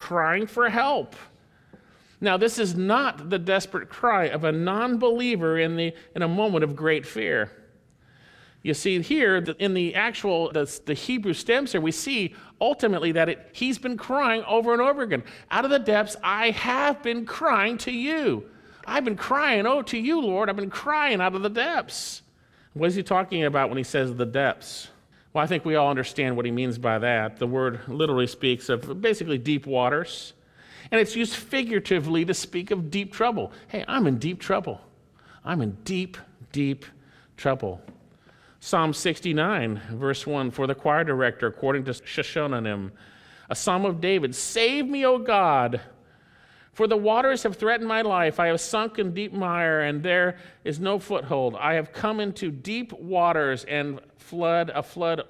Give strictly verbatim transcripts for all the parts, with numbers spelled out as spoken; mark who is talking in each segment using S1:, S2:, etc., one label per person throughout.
S1: crying for help. Now, this is not the desperate cry of a non-believer in the in a moment of great fear. You see here, in the actual, the, the Hebrew stems here, we see ultimately that it, he's been crying over and over again. Out of the depths, I have been crying to you. I've been crying, oh, to you, Lord. I've been crying out of the depths. What is he talking about when he says the depths? Well, I think we all understand what he means by that. The word literally speaks of basically deep waters. And it's used figuratively to speak of deep trouble. Hey, I'm in deep trouble. I'm in deep, deep trouble. Psalm sixty-nine, verse one, for the choir director, according to Shoshonanim, a psalm of David, save me, O God, for the waters have threatened my life. I have sunk in deep mire, and there is no foothold. I have come into deep waters, and flood, a flood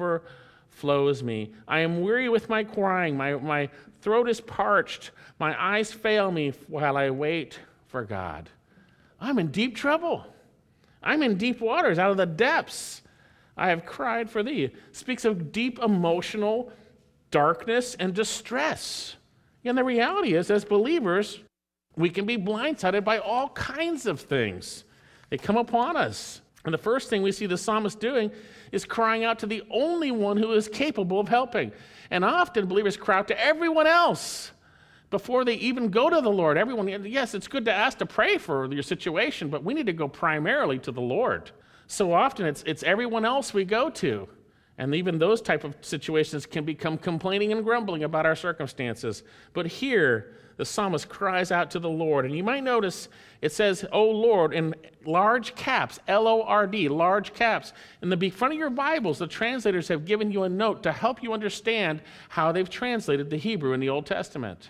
S1: overflows me. I am weary with my crying. My, my throat is parched. My eyes fail me while I wait for God. I'm in deep trouble. I'm in deep waters, out of the depths. I have cried for thee. It speaks of deep emotional darkness and distress. And the reality is, as believers, we can be blindsided by all kinds of things. They come upon us. And the first thing we see the psalmist doing is crying out to the only one who is capable of helping. And often believers cry out to everyone else before they even go to the Lord. Everyone, yes, it's good to ask to pray for your situation, but we need to go primarily to the Lord. So often it's it's everyone else we go to. And even those type of situations can become complaining and grumbling about our circumstances. But here, the psalmist cries out to the Lord. And you might notice it says, O Lord, in large caps, L O R D, large caps. In the front of your Bibles, the translators have given you a note to help you understand how they've translated the Hebrew in the Old Testament.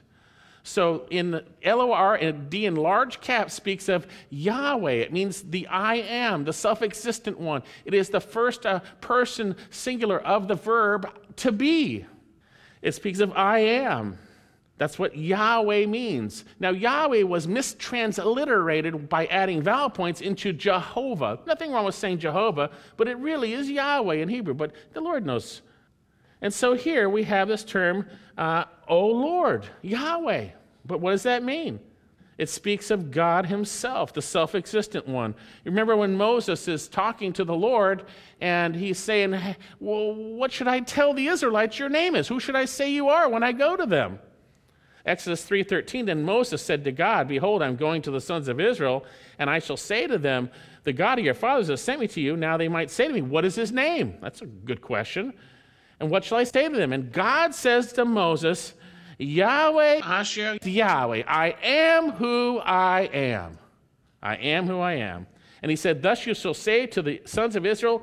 S1: So in L O R D in large caps speaks of Yahweh. It means the I am, the self-existent one. It is the first uh, person singular of the verb to be. It speaks of I am. That's what Yahweh means. Now, Yahweh was mistransliterated by adding vowel points into Jehovah. Nothing wrong with saying Jehovah, but it really is Yahweh in Hebrew, but the Lord knows. And so here we have this term, uh, O Lord, Yahweh. But what does that mean? It speaks of God himself, the self-existent one. You remember when Moses is talking to the Lord, and he's saying, hey, well, what should I tell the Israelites your name is? Who should I say you are when I go to them? Exodus three thirteen, then Moses said to God, behold, I'm going to the sons of Israel, and I shall say to them, the God of your fathers has sent me to you. Now they might say to me, what is his name? That's a good question. And what shall I say to them? And God says to Moses, Yahweh Asher Yahweh, I am who I am. I am who I am. And he said, thus you shall say to the sons of Israel,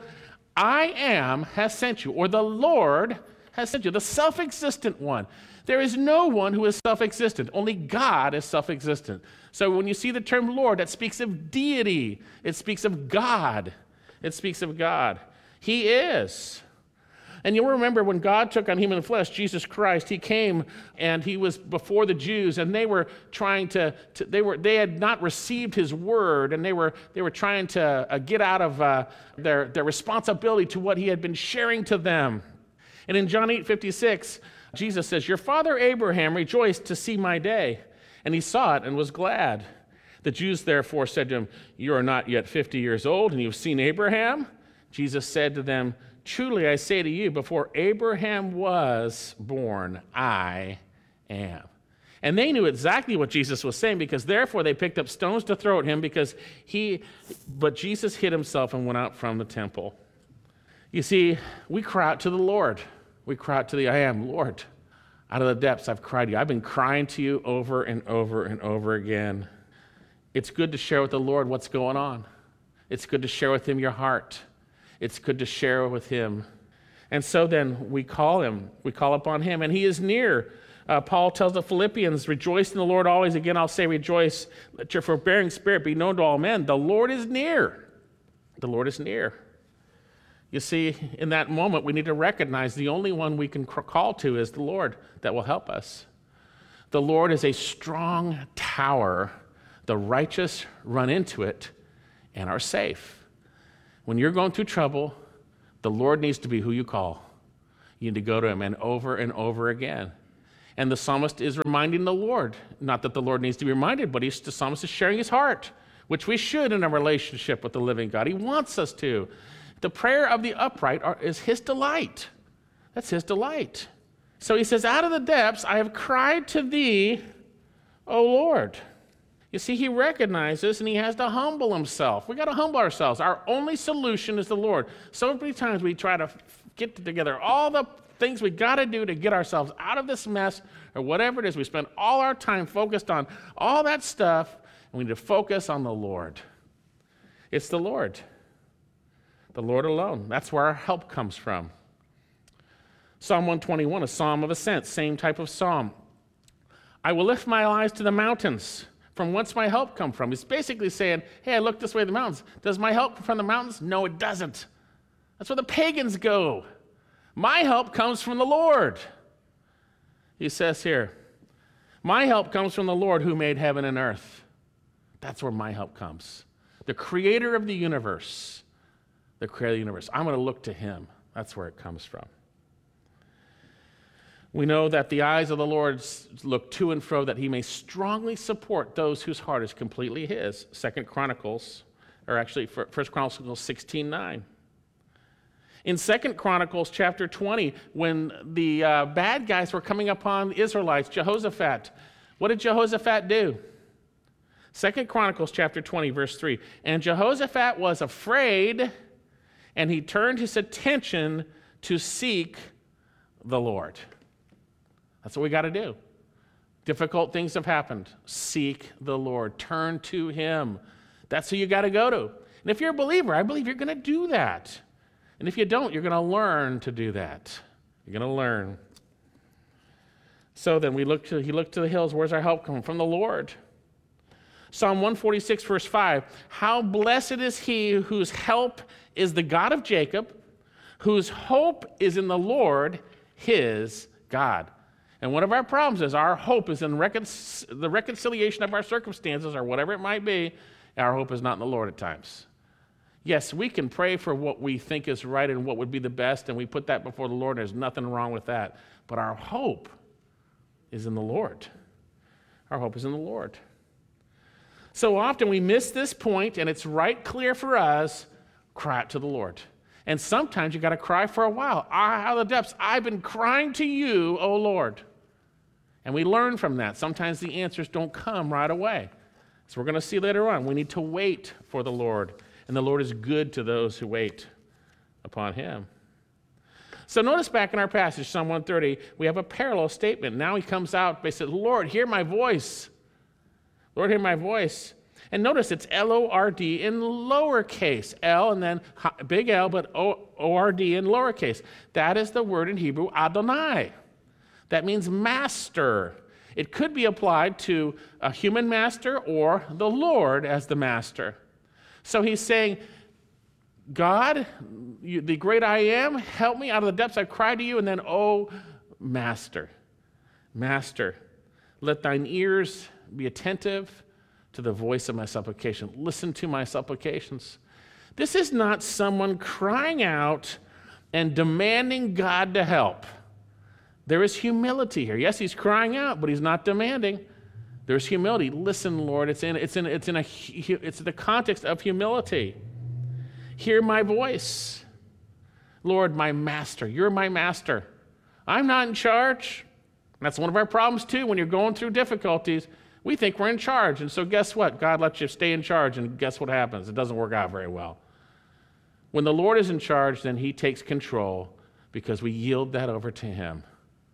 S1: I am has sent you, or the Lord has sent you, the self-existent one. There is no one who is self-existent. Only God is self-existent. So when you see the term Lord, that speaks of deity. It speaks of God. It speaks of God. He is. And you'll remember when God took on human flesh, Jesus Christ, he came and he was before the Jews, and they were trying to, to they were they had not received his word, and they were they were trying to uh, get out of uh, their their responsibility to what he had been sharing to them. And in John eight fifty-six, Jesus says, your father Abraham rejoiced to see my day, and he saw it and was glad. The Jews therefore said to him, you are not yet fifty years old, and you've seen Abraham? Jesus said to them, truly I say to you, before Abraham was born, I am. And they knew exactly what Jesus was saying, because therefore they picked up stones to throw at him, because he, but Jesus hid himself and went out from the temple. You see, we cry out to the Lord. We cry out to the I am, Lord. Out of the depths I've cried to you. I've been crying to you over and over and over again. It's good to share with the Lord what's going on. It's good to share with him your heart. It's good to share with him. And so then we call him. We call upon him, and he is near. Uh, Paul tells the Philippians, rejoice in the Lord always. Again, I'll say rejoice. Let your forbearing spirit be known to all men. The Lord is near. The Lord is near. You see, in that moment, we need to recognize the only one we can call to is the Lord that will help us. The Lord is a strong tower. The righteous run into it and are safe. When you're going through trouble, the Lord needs to be who you call. You need to go to him, and over and over again. And the psalmist is reminding the Lord, not that the Lord needs to be reminded, but he's, the psalmist is sharing his heart, which we should in a relationship with the living God. He wants us to. The prayer of the upright are, is his delight. That's his delight. So he says, out of the depths I have cried to thee, O Lord. You see, he recognizes and he has to humble himself. We got to humble ourselves. Our only solution is the Lord. So many times we try to get together all the things we got to do to get ourselves out of this mess or whatever it is. We spend all our time focused on all that stuff, and we need to focus on the Lord. It's the Lord. The Lord alone. That's where our help comes from. Psalm one twenty-one, a psalm of ascent, same type of psalm. I will lift my eyes to the mountains. From whence my help come from? He's basically saying, hey, I look this way at the mountains. Does my help come from the mountains? No, it doesn't. That's where the pagans go. My help comes from the Lord. He says here, my help comes from the Lord who made heaven and earth. That's where my help comes. The creator of the universe. The creator of the universe. I'm going to look to him. That's where it comes from. We know that the eyes of the Lord look to and fro that he may strongly support those whose heart is completely his. Second Chronicles, or actually First Chronicles sixteen nine. In Second Chronicles chapter twenty, when the uh, bad guys were coming upon the Israelites, Jehoshaphat, what did Jehoshaphat do? Second Chronicles chapter twenty, verse three. And Jehoshaphat was afraid, and he turned his attention to seek the Lord. That's what we got to do. Difficult things have happened. Seek the Lord. Turn to him. That's who you got to go to. And if you're a believer, I believe you're going to do that. And if you don't, you're going to learn to do that. You're going to learn. So then we look to, he looked to the hills. Where's our help coming? From the Lord. Psalm one forty-six, verse five. How blessed is he whose help is the God of Jacob, whose hope is in the Lord, his God. And one of our problems is our hope is in recon- the reconciliation of our circumstances or whatever it might be. Our hope is not in the Lord at times. Yes, we can pray for what we think is right and what would be the best, and we put that before the Lord. There's nothing wrong with that. But our hope is in the Lord. Our hope is in the Lord. So often we miss this point, and it's right clear for us, cry out to the Lord. And sometimes you got to cry for a while. Out of the depths, I've been crying to you, O Lord. And we learn from that. Sometimes the answers don't come right away. So we're going to see later on, we need to wait for the Lord. And the Lord is good to those who wait upon him. So notice back in our passage, Psalm one thirty, we have a parallel statement. Now he comes out, they said, Lord, hear my voice. Lord, hear my voice. And notice it's L O R D in lowercase, L and then big L, but O R D in lowercase. That is the word in Hebrew, Adonai. That means master. It could be applied to a human master or the Lord as the master. So he's saying, God, you, the great I am, help me out of the depths. I cry to you. And then, oh, master, master, let thine ears be attentive to the voice of my supplication. Listen to my supplications. This is not someone crying out and demanding God to help. There is humility here. Yes, he's crying out, but he's not demanding. There's humility. Listen, Lord, it's in it's in it's in a it's the context of humility. Hear my voice. Lord, my master. You're my master. I'm not in charge. That's one of our problems too when you're going through difficulties. We think we're in charge. And so guess what? God lets you stay in charge, and guess what happens? It doesn't work out very well. When the Lord is in charge, then he takes control because we yield that over to him.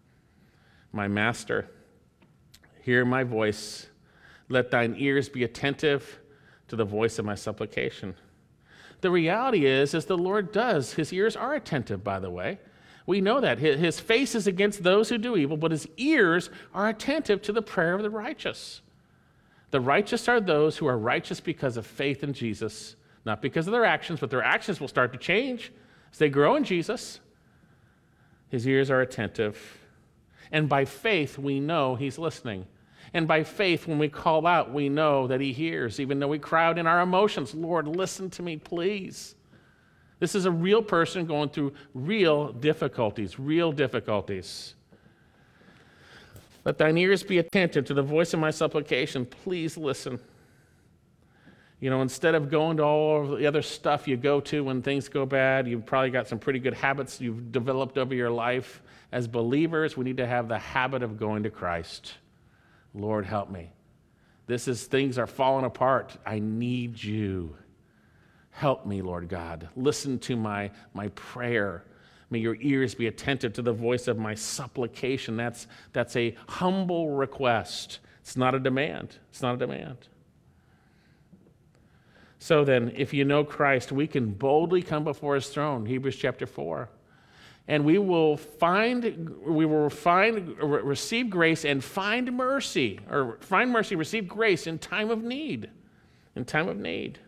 S1: My master, hear my voice. Let thine ears be attentive to the voice of my supplication. The reality is, as the Lord does, his ears are attentive, by the way. We know that. His face is against those who do evil, but his ears are attentive to the prayer of the righteous. The righteous are those who are righteous because of faith in Jesus, not because of their actions, but their actions will start to change as they grow in Jesus. His ears are attentive. And by faith, we know he's listening. And by faith, when we call out, we know that he hears, even though we cry out in our emotions, Lord, listen to me, please. This is a real person going through real difficulties, real difficulties. Let thine ears be attentive to the voice of my supplication. Please listen. You know, instead of going to all of the other stuff you go to when things go bad, you've probably got some pretty good habits you've developed over your life. As believers, we need to have the habit of going to Christ. Lord, help me. This is, things are falling apart. I need you. Help me, Lord God. Listen to my, my prayer. May your ears be attentive to the voice of my supplication. That's, that's a humble request. It's not a demand. It's not a demand. So then, if you know Christ, we can boldly come before his throne, Hebrews chapter four. And we will find, we will find, receive grace and find mercy, or find mercy, receive grace in time of need. In time of need.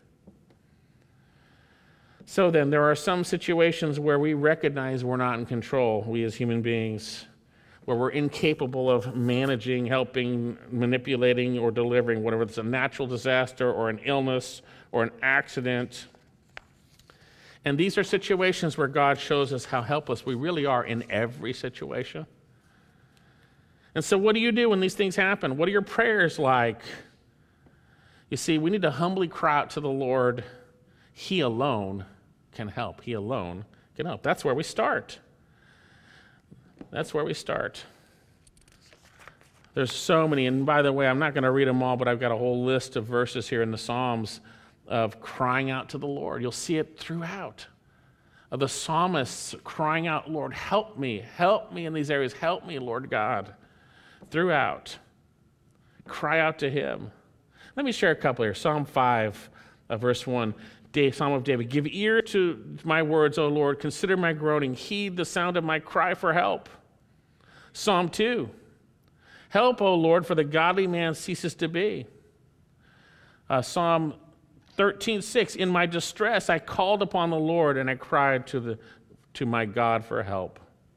S1: So then, there are some situations where we recognize we're not in control, we as human beings, where we're incapable of managing, helping, manipulating, or delivering, whatever it's a natural disaster or an illness or an accident. And these are situations where God shows us how helpless we really are in every situation. And so what do you do when these things happen? What are your prayers like? You see, we need to humbly cry out to the Lord. He alone can help. He alone can help. That's where we start. That's where we start. There's so many, and by the way, I'm not going to read them all, but I've got a whole list of verses here in the Psalms of crying out to the Lord. You'll see it throughout. Of the psalmists crying out, Lord, help me, help me in these areas, help me, Lord God. Throughout. Cry out to him. Let me share a couple here. Psalm five, uh, verse one. Psalm of David, give ear to my words, O Lord. Consider my groaning. Heed the sound of my cry for help. Psalm two. Help, O Lord, for the godly man ceases to be. Uh, Psalm thirteen six. In my distress, I called upon the Lord and I cried to, the, to my God for help.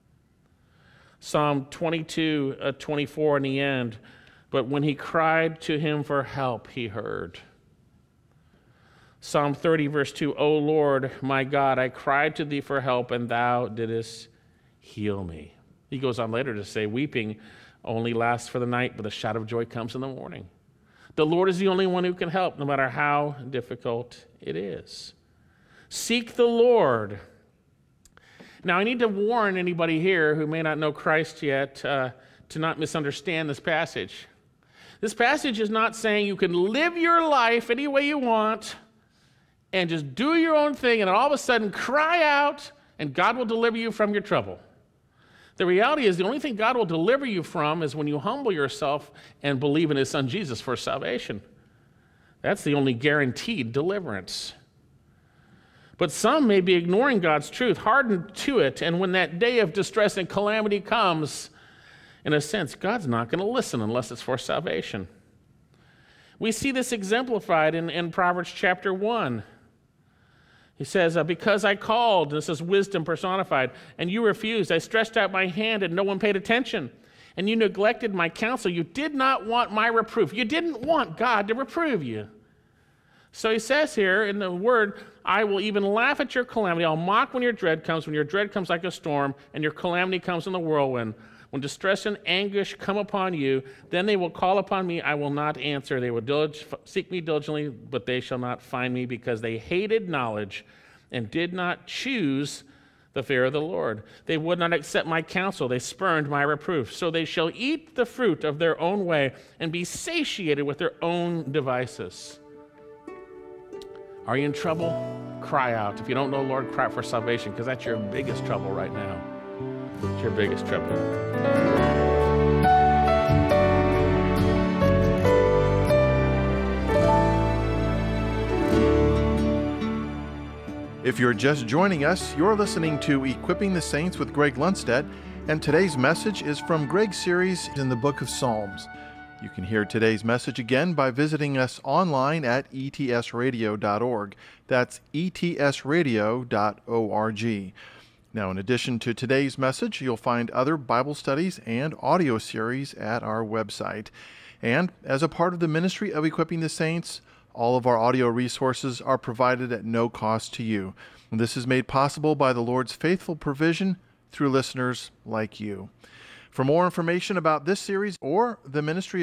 S1: Psalm twenty-two, uh, twenty-four in the end. But when he cried to him for help, he heard. Psalm thirty, verse two, O Lord, my God, I cried to thee for help, and thou didst heal me. He goes on later to say, weeping only lasts for the night, but the shout of joy comes in the morning. The Lord is the only one who can help, no matter how difficult it is. Seek the Lord. Now, I need to warn anybody here who may not know Christ yet uh, to not misunderstand this passage. This passage is not saying you can live your life any way you want and just do your own thing, and all of a sudden cry out, and God will deliver you from your trouble. The reality is the only thing God will deliver you from is when you humble yourself and believe in his son Jesus for salvation. That's the only guaranteed deliverance. But some may be ignoring God's truth, hardened to it, and when that day of distress and calamity comes, in a sense, God's not going to listen unless it's for salvation. We see this exemplified in, in Proverbs chapter one. He says, uh, because I called, this is wisdom personified, and you refused. I stretched out my hand and no one paid attention. And you neglected my counsel. You did not want my reproof. You didn't want God to reprove you. So he says here in the word, I will even laugh at your calamity. I'll mock when your dread comes, when your dread comes like a storm, and your calamity comes in the whirlwind. When distress and anguish come upon you, then they will call upon me. I will not answer. They will dilig- seek me diligently, but they shall not find me, because they hated knowledge and did not choose the fear of the Lord. They would not accept my counsel. They spurned my reproof. So they shall eat the fruit of their own way and be satiated with their own devices. Are you in trouble? Cry out. If you don't know Lord, cry for salvation, because that's your biggest trouble right now. It's your biggest trouble.
S2: If you're just joining us, you're listening to Equipping the Saints with Greg Lundstedt, and today's message is from Greg's series in the book of Psalms. You can hear today's message again by visiting us online at e t s radio dot org. That's e t s radio dot org. Now, in addition to today's message, you'll find other Bible studies and audio series at our website. And as a part of the ministry of Equipping the Saints, all of our audio resources are provided at no cost to you. And this is made possible by the Lord's faithful provision through listeners like you. For more information about this series or the ministry